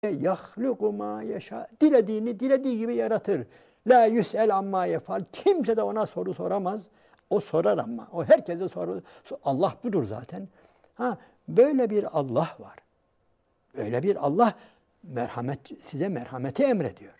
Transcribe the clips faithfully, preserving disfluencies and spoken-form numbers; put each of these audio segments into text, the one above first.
yahluku ma yeşâ. Dilediğini dilediği gibi yaratır. La yüs'el amma yefal. Kimse de ona soru soramaz. O sorar ama. O herkese soru. Allah budur zaten. Ha, böyle bir Allah var. Öyle bir Allah merhamet, size merhameti emrediyor.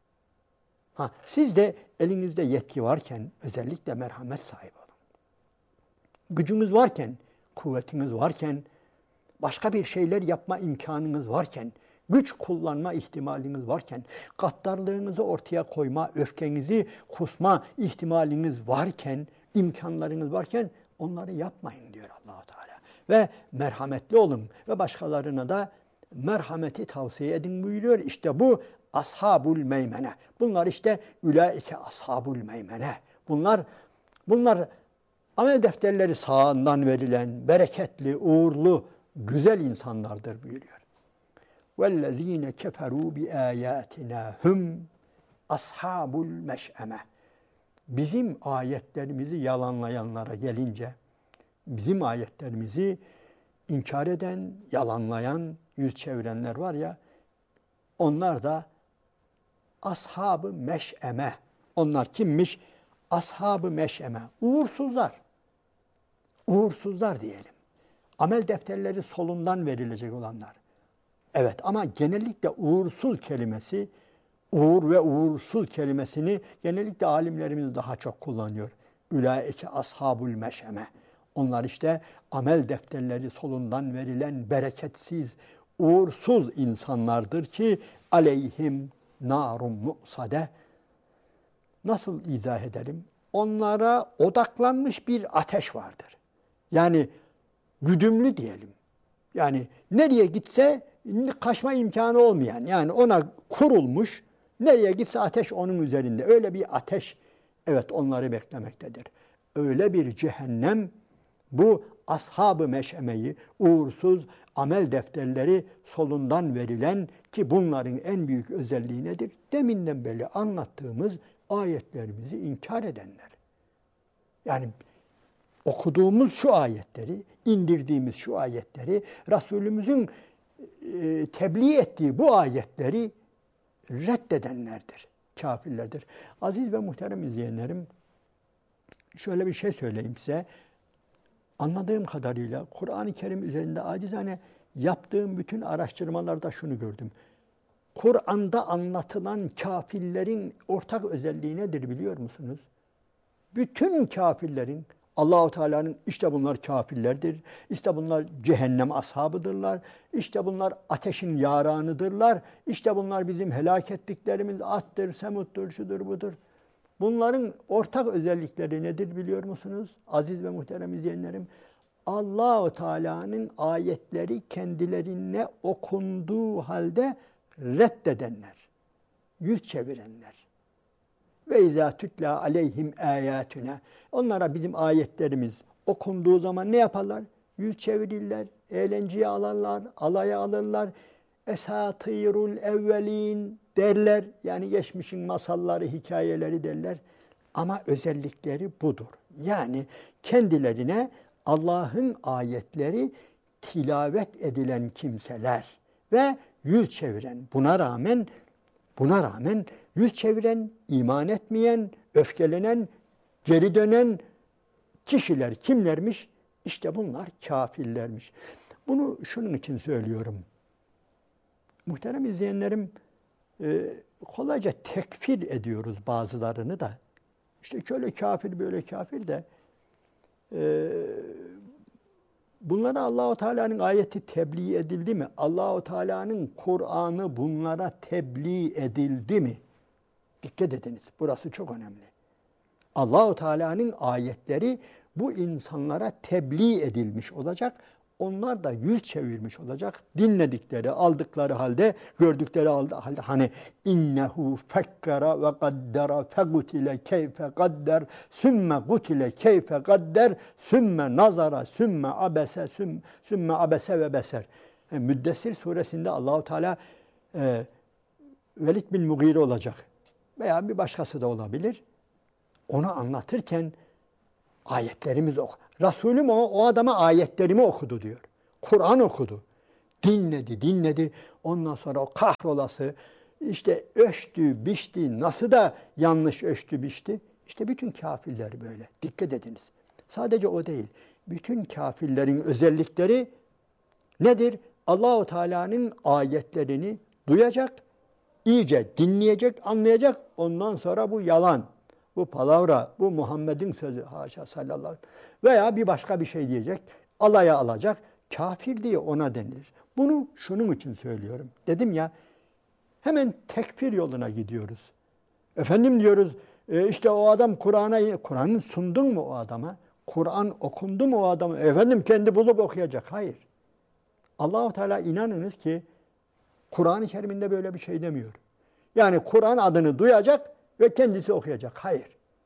Ha, siz de elinizde yetki varken özellikle merhamet sahibi olun. Gücünüz varken, kuvvetiniz varken, başka bir şeyler yapma imkanınız varken, güç kullanma ihtimaliniz varken, gaddarlığınızı ortaya koyma, öfkenizi kusma ihtimaliniz varken, imkanlarınız varken onları yapmayın diyor Allah-u Teala. Ve merhametli olun ve başkalarına da merhameti tavsiye edin buyuruyor. İşte bu ashabul meymene. Bunlar işte ülaike ashabul meymene. Bunlar bunlar amel defterleri sağından verilen bereketli, uğurlu, güzel insanlardır buyuruyor. وَالَّذ۪ينَ كَفَرُوا بِآيَاتِنَا هُمْ ashabul meş'eme. Bizim ayetlerimizi yalanlayanlara gelince, bizim ayetlerimizi inkar eden, yalanlayan, yüz çevirenler var ya, onlar da ashab-ı meş'eme. Onlar kimmiş? Ashab-ı meş'eme. Uğursuzlar. Uğursuzlar diyelim. Amel defterleri solundan verilecek olanlar. Evet, ama genellikle uğursuz kelimesi, uğur ve uğursuz kelimesini genellikle alimlerimiz daha çok kullanıyor. Ülaike ashabul meş'eme. Onlar işte amel defterleri solundan verilen bereketsiz, uğursuz insanlardır ki aleyhim narun mu'sade. Nasıl izah edelim? Onlara odaklanmış bir ateş vardır. Yani güdümlü diyelim. Yani nereye gitse kaçma imkanı olmayan, yani ona kurulmuş, nereye gitse ateş onun üzerinde. Öyle bir ateş, evet, onları beklemektedir. Öyle bir cehennem, bu ashab-ı meş'emeyi, uğursuz amel defterleri solundan verilen, ki bunların en büyük özelliği nedir? Deminden beri anlattığımız ayetlerimizi inkar edenler. Yani okuduğumuz şu ayetleri, indirdiğimiz şu ayetleri, Resulümüzün e, tebliğ ettiği bu ayetleri reddedenlerdir, kafirlerdir. Aziz ve muhterem izleyenlerim, şöyle bir şey söyleyeyim size. Anladığım kadarıyla Kur'an-ı Kerim üzerinde acizane yaptığım bütün araştırmalarda şunu gördüm. Kur'an'da anlatılan kafirlerin ortak özelliği nedir biliyor musunuz? Bütün kafirlerin, Allah-u Teala'nın işte bunlar kafirlerdir, işte bunlar cehennem ashabıdırlar, işte bunlar ateşin yaranıdırlar, işte bunlar bizim helak ettiklerimiz Ad'dır, Semud'dur, şudur budur. Bunların ortak özellikleri nedir biliyor musunuz? Aziz ve muhterem izleyenlerim, Allah-u Teala'nın ayetleri kendilerine okunduğu halde reddedenler, yüz çevirenler. Ve izâ tütlâ aleyhim âyâtüne. Onlara bizim ayetlerimiz okunduğu zaman ne yaparlar? Yüz çevirirler, eğlenceye alırlar, alaya alırlar. Esâtîrul evvelîn derler. Yani geçmişin masalları, hikayeleri derler. Ama özellikleri budur. Yani kendilerine Allah'ın ayetleri tilavet edilen kimseler ve yüz çeviren, buna rağmen buna rağmen yüz çeviren, iman etmeyen, öfkelenen, geri dönen kişiler kimlermiş? İşte bunlar kafirlermiş. Bunu şunun için söylüyorum. Muhterem izleyenlerim, e, kolayca tekfir ediyoruz bazılarını da. İşte şöyle kafir, böyle kafir de e, bunlara Allah-u Teala'nın ayeti tebliğ edildi mi? Allah-u Teala'nın Kur'an'ı bunlara tebliğ edildi mi? Dikkat ediniz. Burası çok önemli. Allah-u Teala'nın ayetleri bu insanlara tebliğ edilmiş olacak. Onlar da yüz çevirmiş olacak. Dinledikleri, aldıkları halde, gördükleri halde, hani innehu fekkara ve kaddera fegutile keyfe kadder sümme gutile keyfe kadder sümme nazara sümme abese sümme, sümme abese ve beser. Yani Müddessir suresinde Allah-u Teala e, Velid bin Mugire olacak veya bir başkası da olabilir. Onu anlatırken ayetlerimiz ok. Resulüm o, o adama ayetlerimi okudu diyor. Kur'an okudu. Dinledi, dinledi. Ondan sonra o kahrolası işte ölçtü, biçti. Nasıl da yanlış ölçtü, biçti. İşte bütün kafirler böyle. Dikkat ediniz. Sadece o değil. Bütün kafirlerin özellikleri nedir? Allahu Teala'nın ayetlerini duyacak, iyice dinleyecek, anlayacak. Ondan sonra bu yalan, bu palavra, bu Muhammed'in sözü haşa sallallahu aleyhi ve sellem veya bir başka bir şey diyecek, alaya alacak. Kafir diye ona denilir. Bunu şunun için söylüyorum. Dedim ya, hemen tekfir yoluna gidiyoruz. Efendim diyoruz, e işte o adam Kur'an'a, Kur'an'ı sundun mu o adama? Kur'an okundu mu o adama? Efendim kendi bulup okuyacak. Hayır. Allah-u Teala inanınız ki Kur'an-ı Kerim'inde böyle bir şey demiyor. Yani Kur'an adını duyacak ve kendisi okuyacak. Hayır.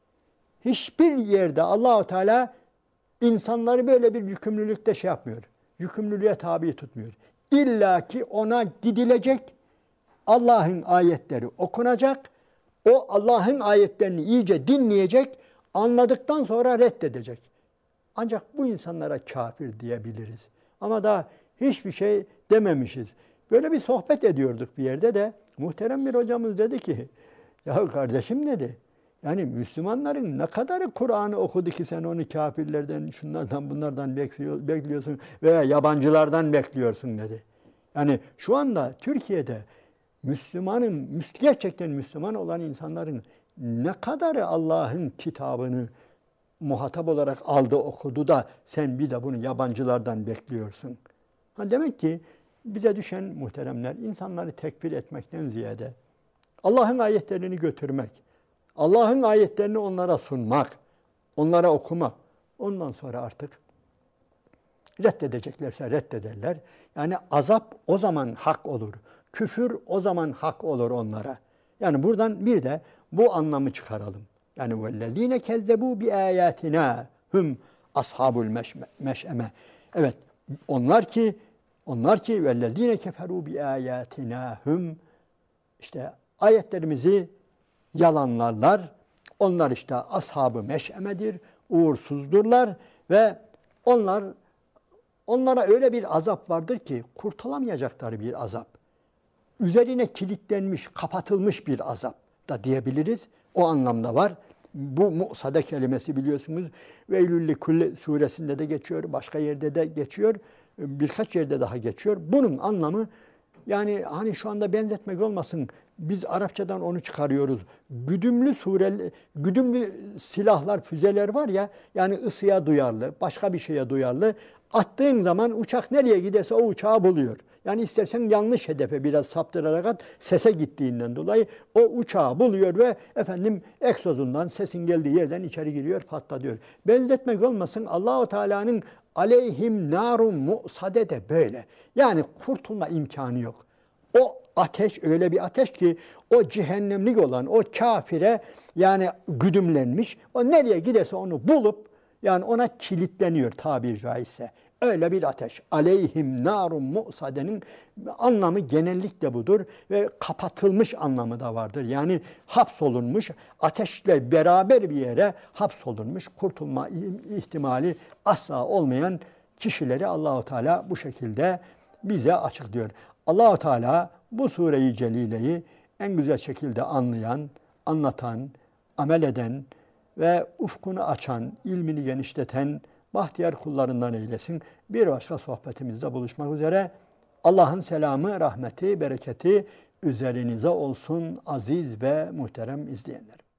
Hiçbir yerde Allah-u Teala insanları böyle bir yükümlülükte şey yapmıyor. Yükümlülüğe tabi tutmuyor. İlla ki ona gidilecek, Allah'ın ayetleri okunacak, o Allah'ın ayetlerini iyice dinleyecek, anladıktan sonra reddedecek. Ancak bu insanlara kafir diyebiliriz. Ama daha hiçbir şey dememişiz. Böyle bir sohbet ediyorduk bir yerde de muhterem bir hocamız dedi ki, ya kardeşim dedi, yani Müslümanların ne kadarı Kur'an'ı okudu ki sen onu kafirlerden, şunlardan, bunlardan bekliyorsun veya yabancılardan bekliyorsun dedi. Yani şu anda Türkiye'de Müslümanın, gerçekten Müslüman olan insanların ne kadarı Allah'ın kitabını muhatap olarak aldı, okudu da sen bir de bunu yabancılardan bekliyorsun. Ha demek ki bize düşen muhteremler insanları tekfir etmekten ziyade Allah'ın ayetlerini götürmek, Allah'ın ayetlerini onlara sunmak, onlara okumak. Ondan sonra artık reddedeceklerse reddederler. Yani azap o zaman hak olur. Küfür o zaman hak olur onlara. Yani buradan bir de bu anlamı çıkaralım. Yani وَالَّذ۪ينَ كَذَّبُوا بِآيَاتِنَا hum ashabul meş'eme. Evet, onlar ki onlar ki وَالَّذ۪ينَ كَفَرُوا بِآيَاتِنَا hum işte ayetlerimizi yalanlarlar. Onlar işte ashab-ı meş'emedir, uğursuzdurlar ve onlar onlara öyle bir azap vardır ki kurtulamayacakları bir azap. Üzerine kilitlenmiş, kapatılmış bir azap da diyebiliriz. O anlamda var. Bu mu'sade kelimesi biliyorsunuz. Veylülli Kulle suresinde de geçiyor, başka yerde de geçiyor, birkaç yerde daha geçiyor. Bunun anlamı yani hani şu anda benzetmek olmasın, biz Arapçadan onu çıkarıyoruz. Güdümlü sureli, güdümlü silahlar, füzeler var ya, yani ısıya duyarlı, başka bir şeye duyarlı. Attığın zaman uçak nereye giderse o uçağı buluyor. Yani istersen yanlış hedefe biraz saptırarak at, sese gittiğinden dolayı o uçağı buluyor ve efendim egzozundan, sesin geldiği yerden içeri giriyor, patlatıyor. Benzetmek olmasın, Allah-u Teala'nın aleyhim narun mu'sade de böyle. Yani kurtulma imkanı yok. O ateş öyle bir ateş ki o cehennemlik olan o kafire yani güdümlenmiş. O nereye giderse onu bulup yani ona kilitleniyor tabiri caizse. Öyle bir ateş. Aleyhim narun mu'sadenin anlamı genellikle budur ve kapatılmış anlamı da vardır. Yani hapsolunmuş, ateşle beraber bir yere hapsolunmuş, kurtulma ihtimali asla olmayan kişileri Allah-u Teala bu şekilde bize açıklıyor. Allah-u Teala bu sure-i celileyi en güzel şekilde anlayan, anlatan, amel eden ve ufkunu açan, ilmini genişleten bahtiyar kullarından eylesin. Bir başka sohbetimizde buluşmak üzere. Allah'ın selamı, rahmeti, bereketi üzerinize olsun aziz ve muhterem izleyenler.